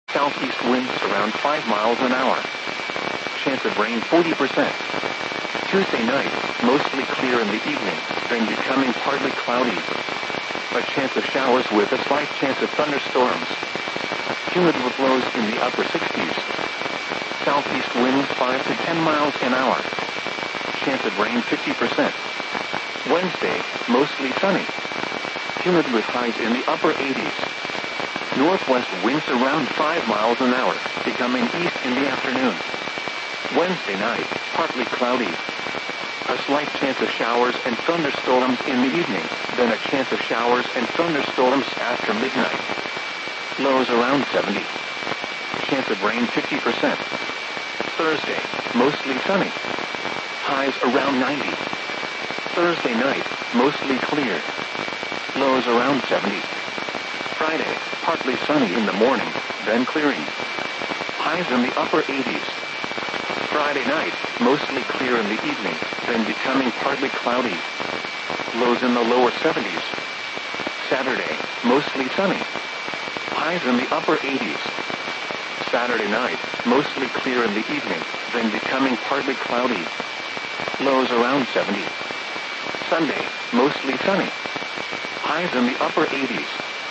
Southeast winds around 5 miles an hour. Chance of rain 40%. Tuesday night, mostly clear in the evening, then becoming partly cloudy. A chance of showers with a slight chance of thunderstorms. Humidity lows in the upper 60s. Southeast winds 5 to 10 miles an hour. Chance of rain 50%. Wednesday, mostly sunny. Humid with highs in the upper 80s. Northwest winds around 5 miles an hour, becoming east in the afternoon. Wednesday night, partly cloudy. A slight chance of showers and thunderstorms in the evening, then a chance of showers and thunderstorms after midnight. Lows around 70. Chance of rain 50%. Thursday, mostly sunny. Highs around 90. Thursday night, mostly clear. Lows around 70. Friday, partly sunny in the morning, then clearing. Highs in the upper 80s. Friday night, mostly clear in the evening, then becoming partly cloudy. Lows in the lower 70s. Saturday, mostly sunny. Highs in the upper 80s. Saturday night, mostly clear in the evening, then becoming partly cloudy. Lows around 70. Sunday, mostly sunny. Highs in the upper 80s.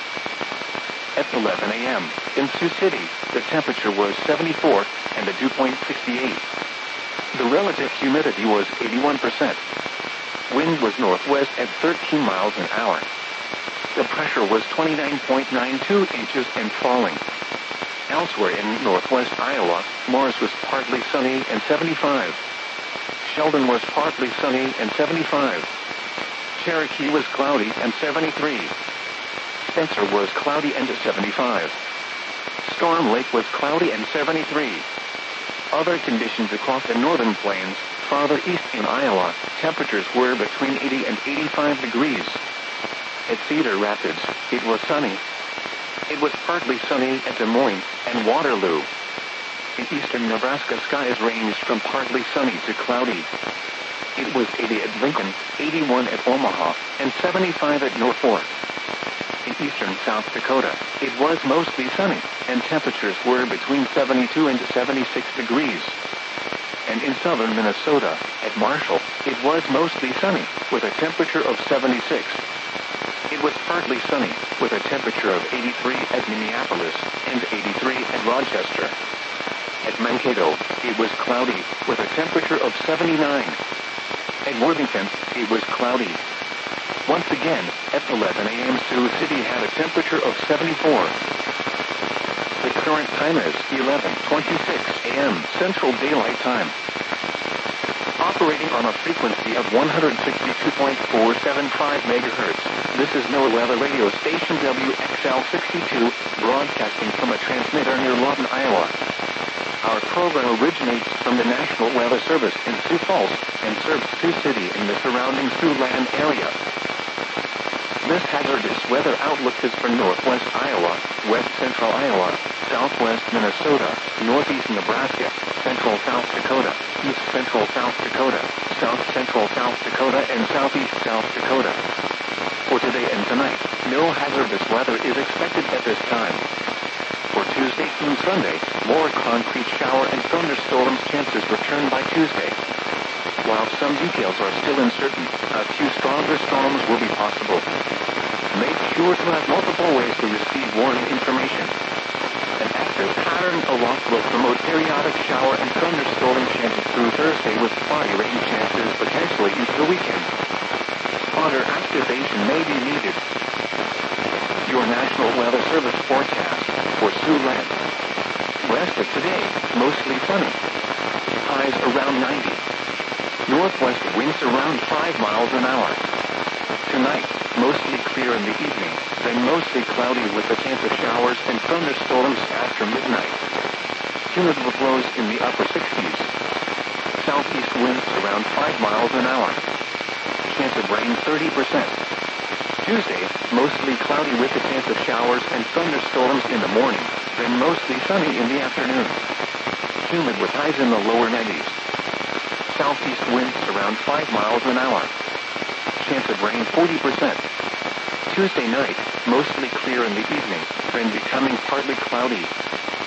At 11 a.m., in Sioux City, the temperature was 74, and the dew point 68. The relative humidity was 81%. Wind was northwest at 13 miles an hour. The pressure was 29.92 inches and falling. Elsewhere in northwest Iowa, Morris was partly sunny and 75. Sheldon was partly sunny and 75. Cherokee was cloudy and 73. Spencer was cloudy and 75. Storm Lake was cloudy and 73. Other conditions across the northern plains, farther east in Iowa, temperatures were between 80 and 85 degrees. At Cedar Rapids, it was sunny. It was partly sunny at Des Moines and Waterloo. In eastern Nebraska, skies ranged from partly sunny to cloudy. It was 80 at Lincoln, 81 at Omaha, and 75 at Norfolk. In eastern South Dakota, it was mostly sunny, and temperatures were between 72 and 76 degrees. And in southern Minnesota, at Marshall, it was mostly sunny, with a temperature of 76. It was partly sunny, with a temperature of 83 at Minneapolis, and 83 at Rochester. At Mankato, it was cloudy, with a temperature of 79. At Worthington, it was cloudy. Once again, at 11 a.m. Sioux City had a temperature of 74. The current time is 11:26 a.m. Central Daylight Time. Operating on a frequency of 162.475 megahertz, this is NOAA Weather Radio Station WXL62, broadcasting from a transmitter near Lawton, Iowa. Our program originates from the National Weather Service in Sioux Falls and serves Sioux City and the surrounding Siouxland area. This hazardous weather outlook is for northwest Iowa, west central Iowa, southwest Minnesota, northeast Nebraska, central South Dakota, east central South Dakota, south central South Dakota, and southeast South Dakota. For today and tonight, no hazardous weather is expected at this time. For Tuesday through Sunday, more concrete shower and thunderstorms chances return by Tuesday. While some details are still uncertain, a few stronger storms will be possible. Make sure to have multiple ways to receive warning information. An active pattern aloft will promote periodic shower and thunderstorm chances through Thursday with spotty rain chances potentially into the weekend. Spotter activation may be needed. Your National Weather Service forecast for Siouxland. West of today, mostly sunny. Highs around 90. Northwest winds around 5 miles an hour. Tonight, mostly clear in the evening, then mostly cloudy with a chance of showers and thunderstorms after midnight. Humid lows in the upper 60s. Southeast winds around 5 miles an hour. Chance of rain 30%. Tuesday, mostly cloudy with a chance of showers and thunderstorms in the morning, then mostly sunny in the afternoon. Humid with highs in the lower 90s. Southeast winds around 5 miles an hour. Chance of rain 40%. Tuesday night, mostly clear in the evening, then becoming partly cloudy.